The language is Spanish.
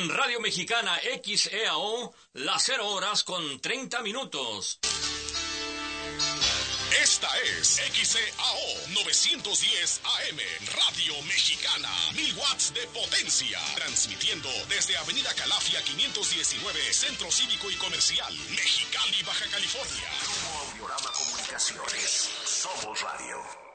En Radio Mexicana XEAO, las 0 horas con 30 minutos. Esta es XEAO 910 AM, Radio Mexicana, 1000 watts de potencia, transmitiendo desde Avenida Calafia 519, Centro Cívico y Comercial, Mexicali, Baja California. Grupo Audiorama Comunicaciones, somos radio.